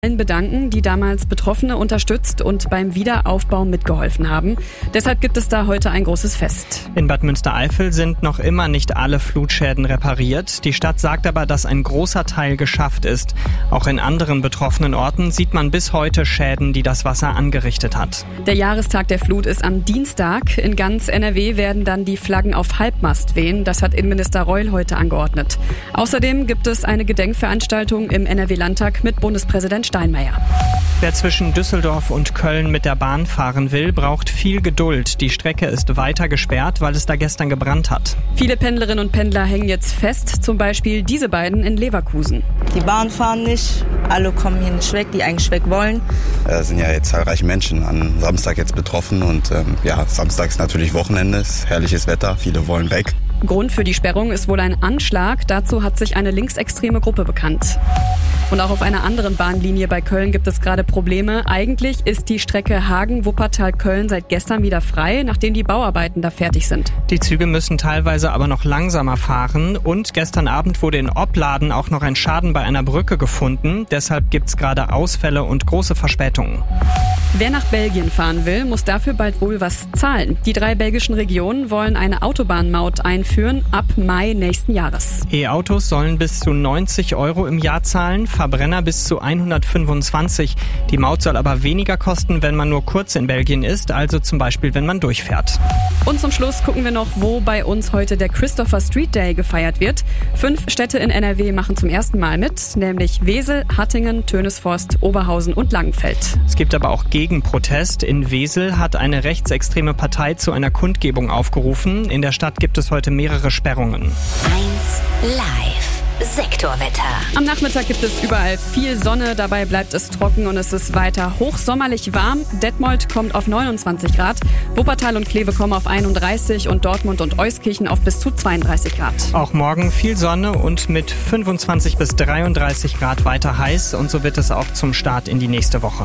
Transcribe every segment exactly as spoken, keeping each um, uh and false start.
allen bedanken, die damals Betroffene unterstützt und beim Wiederaufbau mitgeholfen haben. Deshalb gibt es da heute ein großes Fest. In Bad Münstereifel sind noch immer nicht alle Flutschäden repariert. Die Stadt sagt aber, dass ein großer Teil geschafft ist. Auch in anderen betroffenen Orten sieht man bis heute Schäden, die das Wasser angerichtet hat. Der Jahrestag der Flut ist am Dienstag. In ganz N R W werden dann die Flaggen auf Halbmast wehen. Das hat Innenminister Reul heute angeordnet. Außerdem gibt es eine Gedenkveranstaltung im N R W-Landtag mit Bundespräsident Steinmeier. Wer zwischen Düsseldorf und Köln mit der Bahn fahren will, braucht viel Geduld. Die Strecke ist weiter gesperrt, weil es da gestern gebrannt hat. Viele Pendlerinnen und Pendler hängen jetzt fest, zum Beispiel diese beiden in Leverkusen. Die Bahn fahren nicht, alle kommen hier nicht weg, die eigentlich weg wollen. Es sind ja jetzt zahlreiche Menschen an Samstag jetzt betroffen und ähm, ja, Samstag ist natürlich Wochenende, ist herrliches Wetter, viele wollen weg. Grund für die Sperrung ist wohl ein Anschlag. Dazu hat sich eine linksextreme Gruppe bekannt. Und auch auf einer anderen Bahnlinie bei Köln gibt es gerade Probleme. Eigentlich ist die Strecke Hagen-Wuppertal-Köln seit gestern wieder frei, nachdem die Bauarbeiten da fertig sind. Die Züge müssen teilweise aber noch langsamer fahren. Und gestern Abend wurde in Opladen auch noch ein Schaden bei einer Brücke gefunden. Deshalb gibt's gerade Ausfälle und große Verspätungen. Wer nach Belgien fahren will, muss dafür bald wohl was zahlen. Die drei belgischen Regionen wollen eine Autobahnmaut einführen ab Mai nächsten Jahres. E-Autos sollen bis zu neunzig Euro im Jahr zahlen, Verbrenner bis zu hundertfünfundzwanzig. Die Maut soll aber weniger kosten, wenn man nur kurz in Belgien ist, also zum Beispiel, wenn man durchfährt. Und zum Schluss gucken wir noch, wo bei uns heute der Christopher Street Day gefeiert wird. Fünf Städte in N R W machen zum ersten Mal mit, nämlich Wesel, Hattingen, Tönesforst, Oberhausen und Langenfeld. Es gibt aber auch Gegenprotest. In Wesel hat eine rechtsextreme Partei zu einer Kundgebung aufgerufen. In der Stadt gibt es heute mehrere Sperrungen. eins Live. Sektorwetter. Am Nachmittag gibt es überall viel Sonne, dabei bleibt es trocken und es ist weiter hochsommerlich warm. Detmold kommt auf neunundzwanzig Grad, Wuppertal und Kleve kommen auf einunddreißig und Dortmund und Euskirchen auf bis zu zweiunddreißig Grad. Auch morgen viel Sonne und mit fünfundzwanzig bis dreiunddreißig Grad weiter heiß und so wird es auch zum Start in die nächste Woche.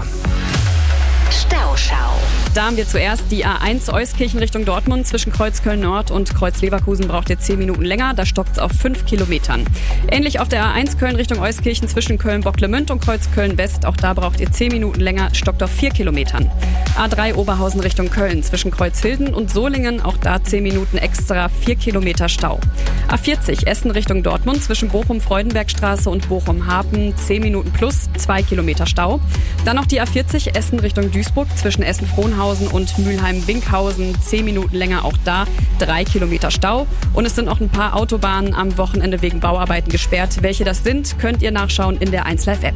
Stauschau. Da haben wir zuerst die A eins Euskirchen Richtung Dortmund. Zwischen Kreuz Köln-Nord und Kreuz Leverkusen braucht ihr zehn Minuten länger. Da stockt es auf fünf Kilometern. Ähnlich auf der A eins Köln Richtung Euskirchen zwischen Köln-Bocklemünd und Kreuz Köln-West. Auch da braucht ihr zehn Minuten länger, stockt auf vier Kilometern. A drei Oberhausen Richtung Köln zwischen Kreuzhilden und Solingen. Auch da zehn Minuten extra, vier Kilometer Stau. A vierzig Essen Richtung Dortmund zwischen Bochum-Freudenbergstraße und Bochum-Hafen. zehn Minuten plus, zwei Kilometer Stau. Dann noch die A vierzig Essen Richtung Duisburg zwischen Essen-Frohnhausen und Mülheim-Winkhausen. zehn Minuten länger, auch da drei Kilometer Stau. Und es sind noch ein paar Autobahnen am Wochenende wegen Bauarbeiten gesperrt. Welche das sind, könnt ihr nachschauen in der eins Live App.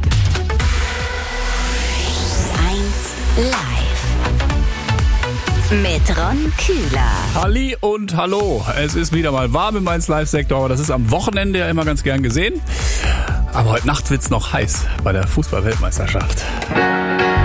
eins Live. Mit Ron Kühler. Halli und hallo. Es ist wieder mal warm im eins Live Sektor, aber das ist am Wochenende ja immer ganz gern gesehen. Aber heute Nacht wird's noch heiß bei der Fußball-Weltmeisterschaft.